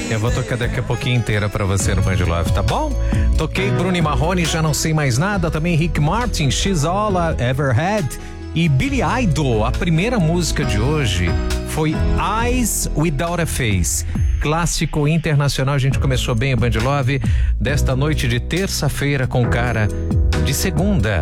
Eu vou tocar daqui a pouquinho inteira pra você no Band Love, tá bom? Toquei Bruno e Marrone, Já Não Sei Mais Nada, também Rick Martin, She's All I Ever Had e Billy Idol. A primeira música de hoje foi Eyes Without a Face, clássico internacional. A gente começou bem o Band Love desta noite de terça-feira com cara de segunda.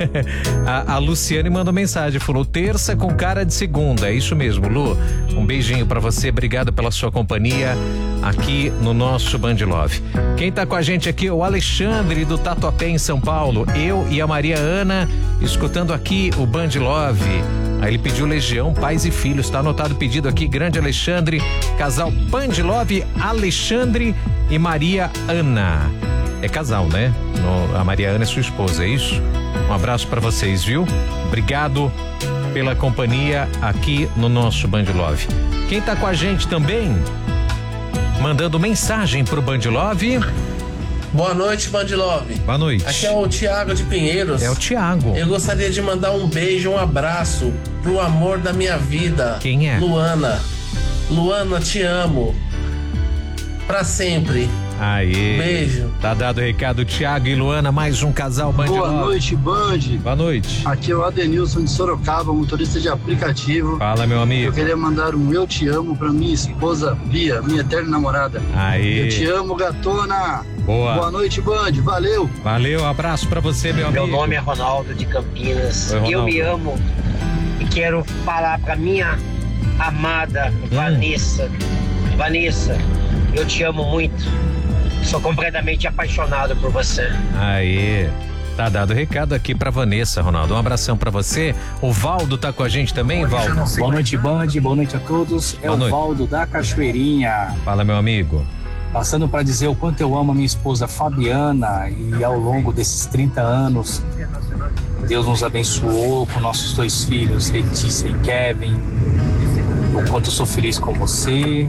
A Luciane mandou mensagem, falou terça com cara de segunda. É isso mesmo, Lu. Um beijinho pra você, obrigado pela sua companhia aqui no nosso Band Love. Quem tá com a gente aqui é o Alexandre do Tatuapé em São Paulo. Eu e a Maria Ana escutando aqui o Band Love. Aí ele pediu Legião, Pais e Filhos. Tá anotado o pedido aqui, grande Alexandre. Casal Band Love, Alexandre e Maria Ana. É casal, né? A Maria Ana é sua esposa, é isso? Um abraço pra vocês, viu? Obrigado pela companhia aqui no nosso Band Love. Quem tá com a gente também, mandando mensagem pro Band Love. Boa noite, Band Love. Boa noite. Aqui é o Tiago de Pinheiros. É o Tiago. Eu gostaria de mandar um beijo, um abraço pro amor da minha vida. Quem é? Luana. Luana, te amo. Pra sempre. Aê. Beijo. Tá dado o recado, Tiago e Luana, mais um casal Band Love. Boa noite, Band. Boa noite. Aqui é o Adenilson de Sorocaba, motorista de aplicativo. Fala, meu amigo. Eu queria mandar um eu te amo pra minha esposa Bia, minha eterna namorada. Aê. Eu te amo, gatona. Boa. Boa noite, Band. Valeu. Valeu, abraço pra você, meu amigo. Meu nome é Ronaldo de Campinas. Oi, Ronaldo. Eu me amo e quero falar pra minha amada Vanessa. Vanessa, eu te amo muito. Sou completamente apaixonado por você. Aê. Tá dado o recado aqui pra Vanessa, Ronaldo. Um abração pra você. O Valdo tá com a gente também, Valdo? Boa noite, Band. Boa noite a todos. É Boa noite. o Valdo da Cachoeirinha. Fala, meu amigo. Passando para dizer o quanto eu amo a minha esposa Fabiana, e ao longo desses 30 anos, Deus nos abençoou com nossos 2 filhos, Letícia e Kevin. O quanto eu sou feliz com você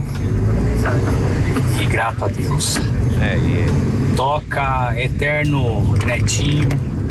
e grato a Deus. Toca Eterno Netinho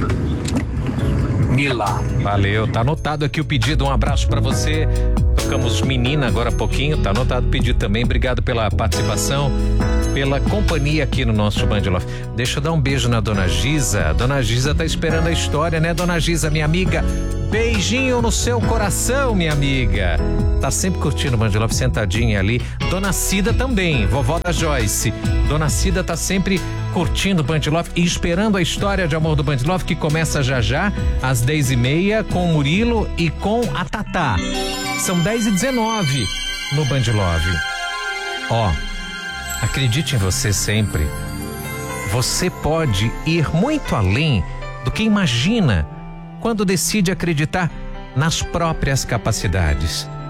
Mila. Valeu, tá anotado aqui o pedido, um abraço pra você. Tocamos Menina agora há pouquinho, tá anotado o pedido também. Obrigado pela participação, pela companhia aqui no nosso Band Love. Deixa eu dar um beijo na Dona Giza. A Dona Giza tá esperando a história, né, Dona Giza, minha amiga? Beijinho no seu coração, minha amiga. Tá sempre curtindo o Band Love, sentadinha ali. Dona Cida também, vovó da Joyce. Dona Cida tá sempre curtindo o Band Love e esperando a história de amor do Band Love, que começa já já, às 10h30, com o Murilo e com a Tatá. São 10h19 no Band Love. Ó, acredite em você sempre. Você pode ir muito além do que imagina quando decide acreditar nas próprias capacidades.